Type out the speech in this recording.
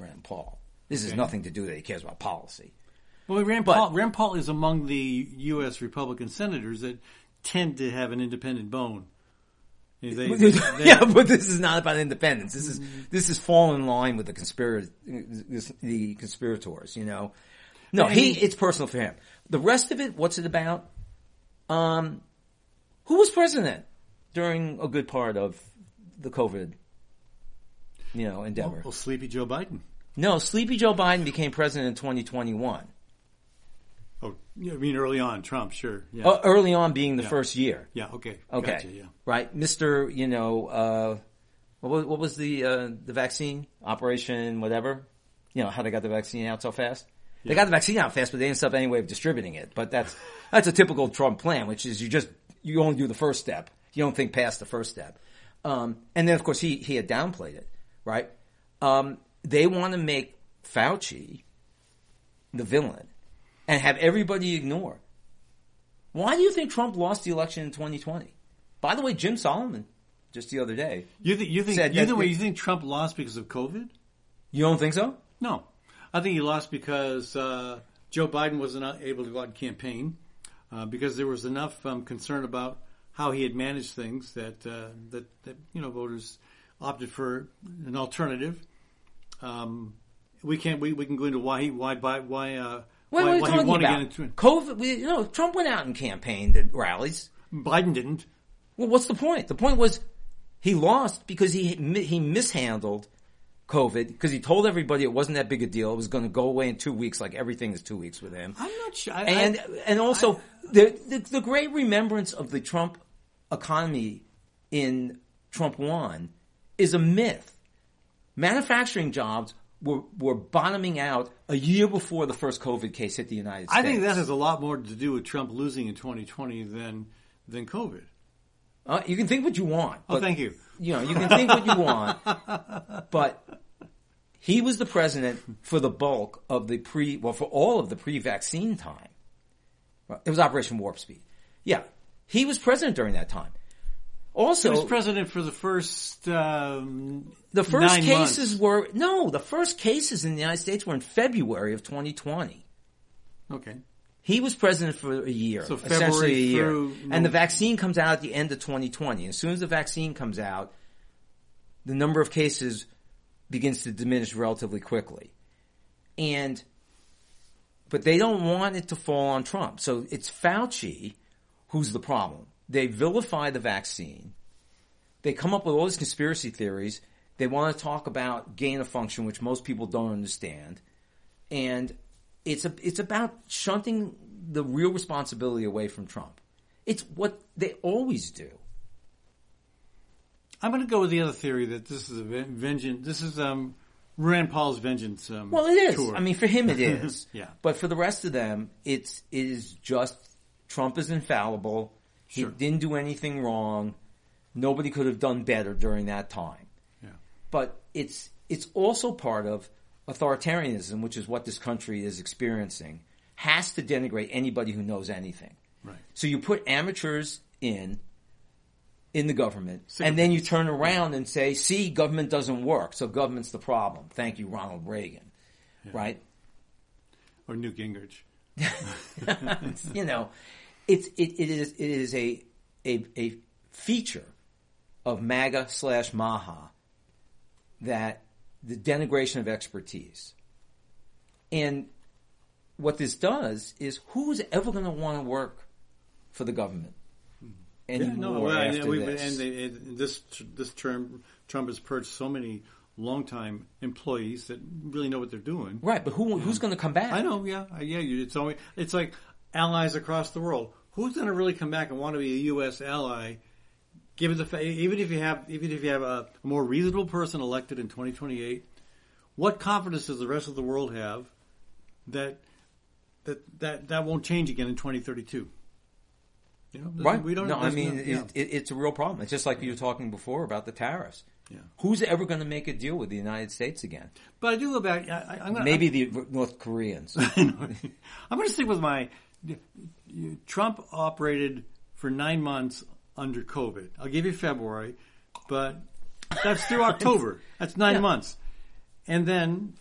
Rand Paul. This has nothing to do that he cares about policy. Well, Rand Paul is among the U.S. Republican senators that tend to have an independent bone. Yeah, but this is not about independence. This is fall in line with the conspirators. You know, no, it's personal for him. The rest of it, what's it about? Who was president during a good part of the COVID, endeavor? Well, Sleepy Joe Biden. No, Sleepy Joe Biden became president in 2021. Oh, you mean early on, Trump, sure. Yeah. Early on being the first year. Yeah, okay. Okay. Gotcha, yeah. Right. Mr., what was the vaccine? Operation whatever? You know, how they got the vaccine out so fast? Yeah. They got the vaccine out fast, but they didn't have any way of distributing it. But that's a typical Trump plan, which is you only do the first step. You don't think past the first step. And then, of course, he had downplayed it, right? They want to make Fauci the villain and have everybody ignore. Why do you think Trump lost the election in 2020? By the way, Jim Solomon, just the other day, you think Trump lost because of COVID? You don't think so? No, I think he lost because Joe Biden was not able to go out and campaign because there was enough concern about how he had managed things that voters opted for an alternative. We can go into why he won again. COVID. Trump went out and campaigned at rallies. Biden didn't. Well, what's the point? The point was he lost because he mishandled COVID because he told everybody it wasn't that big a deal. It was going to go away in 2 weeks, like everything is 2 weeks with him. I'm not sure. And also the great remembrance of the Trump economy in Trump 1 is a myth. Manufacturing jobs were bottoming out a year before the first COVID case hit the United States. I think that has a lot more to do with Trump losing in 2020 than COVID. You can think what you want. But, thank you. You can think what you want, but he was the president for the bulk of for all of the pre-vaccine time. It was Operation Warp Speed. Yeah, he was president during that time. Also, he was president for the first. The first 9 cases months. the first cases in the United States were in February of 2020. Okay. He was president for a year, so essentially a year. Through, and the vaccine comes out at the end of 2020. As soon as the vaccine comes out, the number of cases begins to diminish relatively quickly. But they don't want it to fall on Trump. So it's Fauci who's the problem. They vilify the vaccine. They come up with all these conspiracy theories. They want to talk about gain of function, which most people don't understand. And it's about shunting the real responsibility away from Trump. It's what they always do. I'm going to go with the other theory that this is a vengeance. This is Rand Paul's vengeance. Well, it is. Tour. I mean, for him, it is. Yeah. But for the rest of them, it is just Trump is infallible. He didn't do anything wrong. Nobody could have done better during that time. Yeah. But it's also part of authoritarianism, which is what this country is experiencing, has to denigrate anybody who knows anything. Right. So you put amateurs in the government, and then you turn around and say, see, government doesn't work, so government's the problem. Thank you, Ronald Reagan. Yeah. Right? Or Newt Gingrich. It is a feature of MAGA/Maha that the denigration of expertise. And what this does is who's ever going to want to work for the government anymore after this? This term, Trump has purged so many longtime employees that really know what they're doing. Right, but who's going to come back? I know, yeah. It's like allies across the world. Who's going to really come back and want to be a U.S. ally? Even if you have a more reasonable person elected in 2028, what confidence does the rest of the world have that won't change again in 2032? Right. We don't. No, I mean it's a real problem. It's just like you were talking before about the tariffs. Yeah. Who's ever going to make a deal with the United States again? But I do go back. Maybe the North Koreans. I'm going to stick with my. Trump operated for 9 months under COVID. I'll give you February, but that's through October. That's 9 months. And then